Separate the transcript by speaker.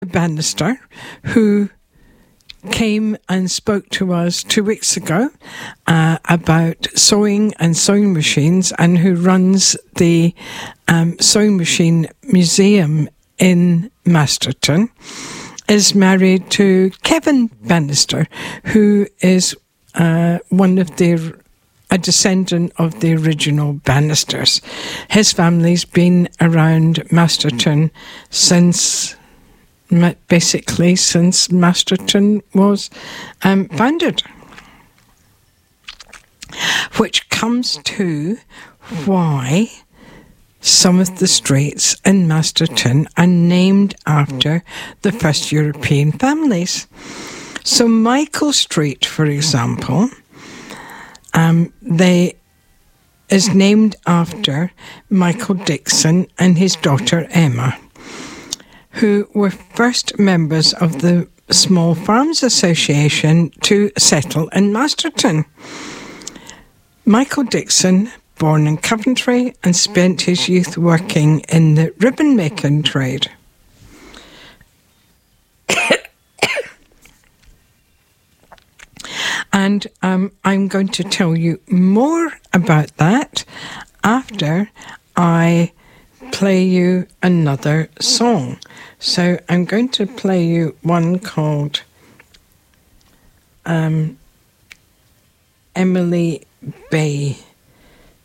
Speaker 1: Bannister, who came and spoke to us 2 weeks ago about sewing and sewing machines, and who runs the Sewing Machine Museum in Masterton, is married to Kevin Bannister, who is a descendant of the original Bannisters. His family's been around Masterton since Masterton was founded. Which comes to why some of the streets in Masterton are named after the first European families. So Michael Street, for example, is named after Michael Dixon and his daughter Emma, who were first members of the Small Farms Association to settle in Masterton. Michael Dixon, born in Coventry, and spent his youth working in the ribbon making trade. And I'm going to tell you more about that after I play you another song. So I'm going to play you one called Emily Bay.